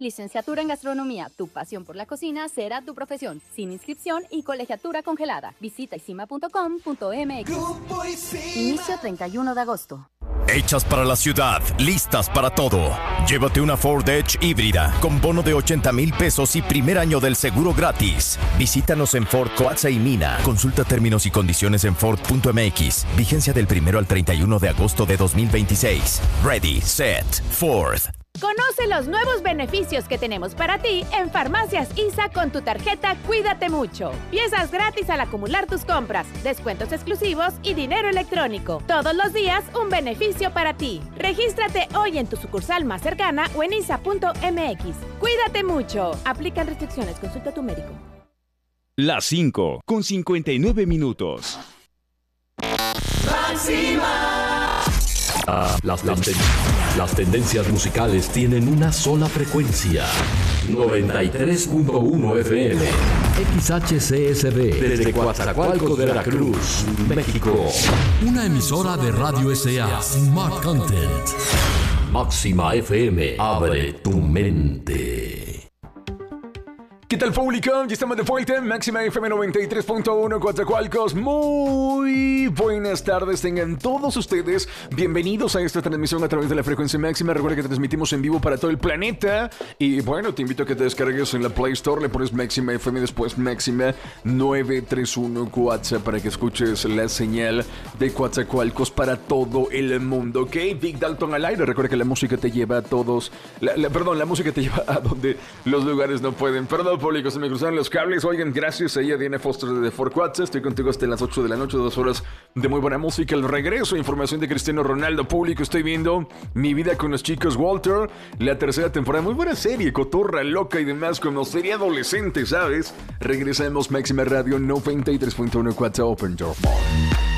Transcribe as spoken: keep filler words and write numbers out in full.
Licenciatura en Gastronomía. Tu pasión por la cocina será tu profesión. Sin inscripción y colegiatura congelada. Visita isima punto com punto m x. Inicio treinta y uno de agosto. Hechas para la ciudad, listas para todo. Llévate una Ford Edge híbrida con bono de ochenta mil pesos y primer año del seguro gratis. Visítanos en Ford Coatza y Mina. Consulta términos y condiciones en Ford punto m x. Vigencia del primero al treinta y uno de agosto de dos mil veintiséis. Ready, set, Ford. Conoce los nuevos beneficios que tenemos para ti en Farmacias I S A con tu tarjeta Cuídate Mucho. Piezas gratis al acumular tus compras, descuentos exclusivos y dinero electrónico. Todos los días un beneficio para ti. Regístrate hoy en tu sucursal más cercana o en isa punto m x. Cuídate mucho. Aplican restricciones. Consulta a tu médico. Las cinco con cincuenta y nueve minutos. Máxima. Ah, las, las, ten- las tendencias musicales tienen una sola frecuencia. noventa y tres punto uno F M. X H C S B. Desde Coatzacoalcos, Veracruz, México. Una emisora de Radio S A. Smart Content. Máxima F M. Abre tu mente. ¿Qué tal, público? Ya estamos de vuelta en Máxima F M noventa y tres punto uno Coatzacoalcos. Muy buenas tardes tengan todos ustedes. Bienvenidos a esta transmisión a través de la frecuencia máxima. Recuerda que transmitimos en vivo para todo el planeta. Y bueno, te invito a que te descargues en la Play Store. Le pones Máxima F M, después Máxima novecientos treinta y uno Coatza para que escuches la señal de Coatzacoalcos para todo el mundo. ¿Ok? Big Dalton al aire. Recuerda que la música te lleva a todos. La, la, perdón, la música te lleva a donde los lugares no pueden. Perdón, público, se me cruzaron los cables. Oigan, gracias a ella, Diana Foster de Fort Coatza. Estoy contigo hasta las ocho de la noche, dos horas de muy buena música. El regreso, información de Cristiano Ronaldo. Público, estoy viendo Mi vida con los chicos Walter, la tercera temporada. Muy buena serie, cotorra, loca y demás, como serie adolescente, ¿sabes? Regresamos, Máxima Radio noventa y tres punto uno Coatza Open Door.